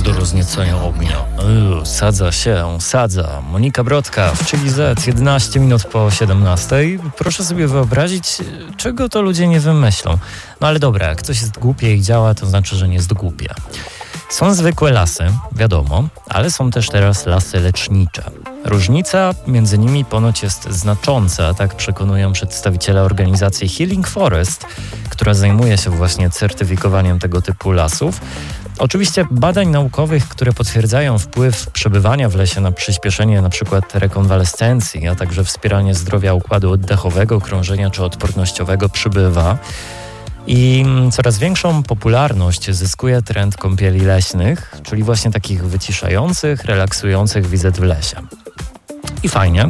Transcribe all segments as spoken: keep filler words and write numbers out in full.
do rozniecenia ognia. Uuu, sadza się, sadza. Monika Brodka w Chili Z, jedenaście minut po siedemnastej. Proszę sobie wyobrazić, czego to ludzie nie wymyślą. No ale dobra, jak coś jest głupie i działa, to znaczy, że nie jest głupie. Są zwykłe lasy, wiadomo, ale są też teraz lasy lecznicze. Różnica między nimi ponoć jest znacząca, tak przekonują przedstawiciele organizacji Healing Forest, która zajmuje się właśnie certyfikowaniem tego typu lasów. Oczywiście badań naukowych, które potwierdzają wpływ przebywania w lesie na przyspieszenie np. rekonwalescencji, a także wspieranie zdrowia układu oddechowego, krążenia czy odpornościowego przybywa. I coraz większą popularność zyskuje trend kąpieli leśnych, czyli właśnie takich wyciszających, relaksujących wizyt w lesie. I fajnie,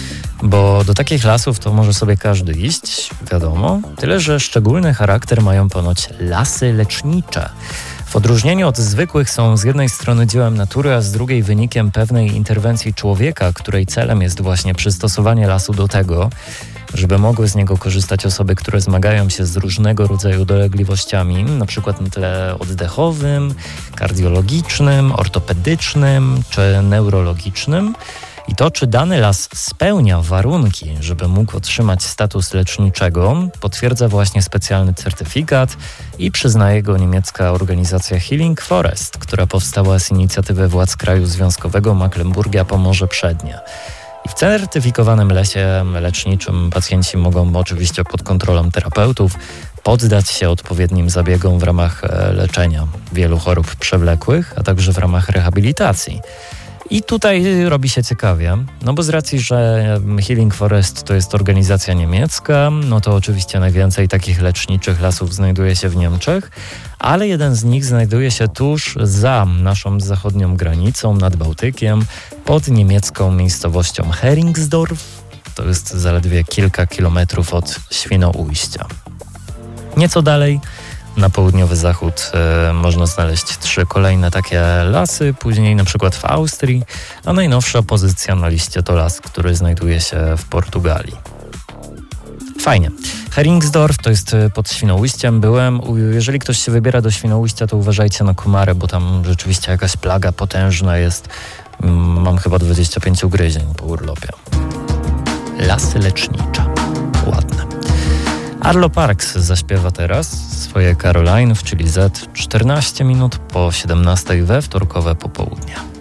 bo do takich lasów to może sobie każdy iść, wiadomo, tyle że szczególny charakter mają ponoć lasy lecznicze. W odróżnieniu od zwykłych są z jednej strony dziełem natury, a z drugiej wynikiem pewnej interwencji człowieka, której celem jest właśnie przystosowanie lasu do tego, żeby mogły z niego korzystać osoby, które zmagają się z różnego rodzaju dolegliwościami, na przykład na tle oddechowym, kardiologicznym, ortopedycznym czy neurologicznym. I to, czy dany las spełnia warunki, żeby mógł otrzymać status leczniczego, potwierdza właśnie specjalny certyfikat i przyznaje go niemiecka organizacja Healing Forest, która powstała z inicjatywy władz kraju związkowego Mecklenburgia-Pomorze Przednie. I w certyfikowanym lesie leczniczym pacjenci mogą oczywiście pod kontrolą terapeutów poddać się odpowiednim zabiegom w ramach leczenia wielu chorób przewlekłych, a także w ramach rehabilitacji. I tutaj robi się ciekawie, no bo z racji, że Healing Forest to jest organizacja niemiecka, no to oczywiście najwięcej takich leczniczych lasów znajduje się w Niemczech, ale jeden z nich znajduje się tuż za naszą zachodnią granicą, nad Bałtykiem, pod niemiecką miejscowością Heringsdorf. To jest zaledwie kilka kilometrów od Świnoujścia. Nieco dalej, na południowy zachód e, można znaleźć trzy kolejne takie lasy, później na przykład w Austrii, a najnowsza pozycja na liście to las, który znajduje się w Portugalii. Fajnie. Heringsdorf to jest pod Świnoujściem. Byłem, jeżeli ktoś się wybiera do Świnoujścia, to uważajcie na komary, bo tam rzeczywiście jakaś plaga potężna jest. Mam chyba dwadzieścia pięć ugryzień po urlopie. Lasy lecznicze. Ładne. Arlo Parks zaśpiewa teraz swoje Caroline w Chili Z czternaście minut po siedemnastej we wtorkowe popołudnie.